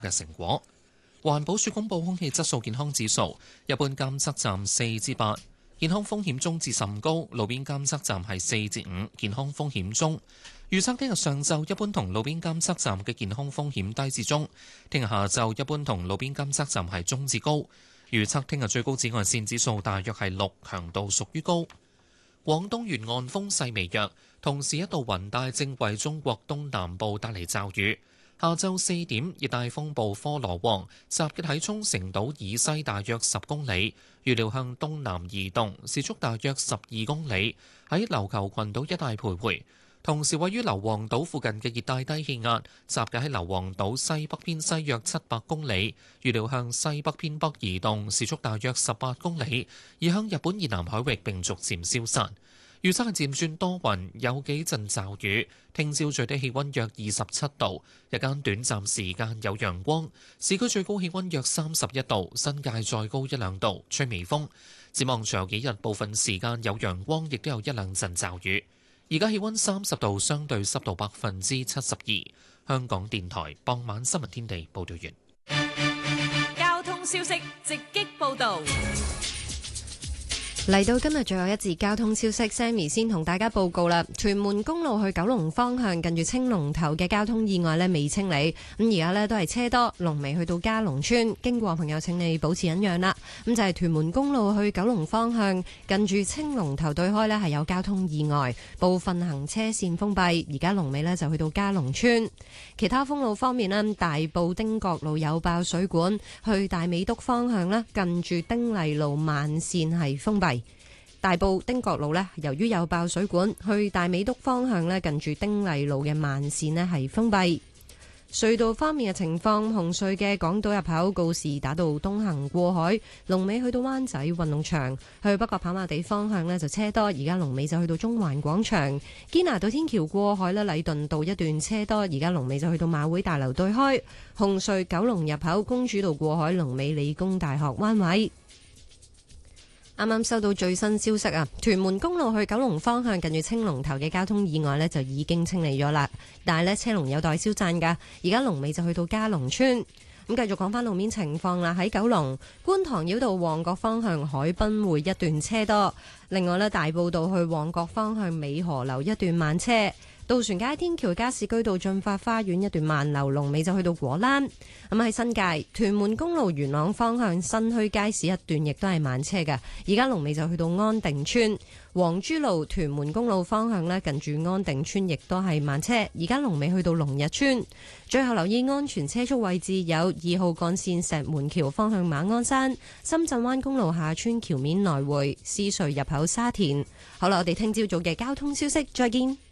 嘅成果。環保署公布空氣質素健康指數，一般監測站4至8，健康風險中至甚高；路邊監測站係4至5，健康風險中。預測聽日上晝一般同路邊監測站嘅健康風險低至中，聽日下晝一般同路邊監測站係中至高。預測聽日最高紫外線指數大約係6，強度屬於高。廣東沿岸風勢微弱，同時一道雲帶正為中國東南部帶嚟驟雨。下晝4點，熱帶風暴科羅旺集結喺沖繩島以西大約10公里，預料向東南移動，時速大約12公里，喺琉球群島一帶徘徊。同時位於硫磺島附近嘅熱帶低氣壓集結喺硫磺島西北偏西約700公里，預料向西北偏北移動，時速大約18公里，而向日本以南海域並逐漸消散。預測係漸轉多雲，有幾陣驟雨。聽朝最低氣温約27度，日間短暫時間有陽光。市區最高氣温約31度，新界再高1-2度，吹微風。展望隨後幾日，部分時間有陽光，亦都有1-2陣驟雨。而家氣温30度，相對濕度72%。香港電台傍晚新聞天地報道完。 交通消息直擊報導。 嚟到今日最後一節交通消息 ，Sammy 先同大家報告啦。屯門公路去九龍方向近住青龍頭嘅交通意外呢未清理，咁而家呢都係車多，龍尾去到嘉龍村，經過朋友請你保持忍讓啦。咁就係屯門公路去九龍方向近住青龍頭對開呢係有交通意外，部分行車線封閉，而家龍尾呢就去到嘉龍村。其他封路方面呢，大埔汀角路有爆水管，去大美督方向呢近住丁麗路慢線係封閉。大埔汀角路呢，由於有爆水管，去大美督方向呢近住丁麗路嘅慢線呢係封閉。隧道方面嘅情況，紅隧嘅港島入口告士打道東行過海，龍尾去到灣仔運動場；去北角跑馬地方向呢就車多，而家龍尾就去到中環廣場。堅拿道天橋過海呢，禮頓道一段車多，而家龍尾就去到馬會大樓對開。紅隧九龍入口公主道過海，龍尾理工大學灣位。啱啱收到最新消息啊！屯門公路去九龍方向近住青龍頭嘅交通意外呢就已經清理咗啦，但係呢車龍有待消散噶。而家龍尾就去到嘉龍村。咁繼續講翻路面情況啦，喺九龍觀塘繞道旺角方向海濱匯一段車多，另外呢大埔道去旺角方向美河樓一段慢車。渡船街天橋加士居道進發花園一段慢流，龍尾就去到果欄。咁喺新界屯門公路元朗方向新墟街市一段亦都係慢車嘅，而家龍尾就去到安定村。黃珠路屯門公路方向呢，近住安定村亦都係慢車，而家龍尾去到龍日村。最後留意安全車速位置有2號幹線石門橋方向馬鞍山、深圳灣公路下村橋面來回、獅隧入口沙田。好啦，我哋聽朝早嘅交通消息，再見。